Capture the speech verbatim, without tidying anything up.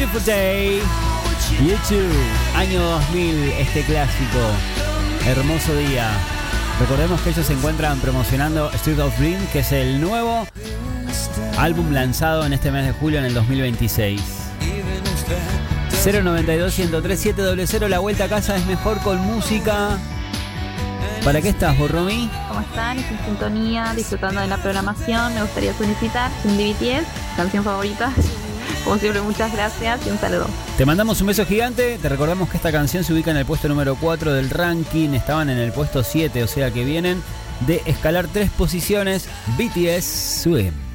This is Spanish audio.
Beautiful Day. YouTube, año dos mil, este clásico. Hermoso día. Recordemos que ellos se encuentran promocionando Street of Dreams, que es el nuevo álbum lanzado en este mes de julio en el dos mil veintiséis. cero noventa y dos, uno cero tres, siete cero cero. La vuelta a casa es mejor con música. ¿Para qué estás, Borromi? ¿Cómo están? Estoy en sintonía, disfrutando de la programación. Me gustaría solicitar Cindy B T S, canción favorita. Como siempre, muchas gracias y un saludo. Te mandamos un beso gigante. Te recordamos que esta canción se ubica en el puesto número cuatro del ranking. Estaban en el puesto siete, o sea que vienen de escalar tres posiciones. B T S Swim.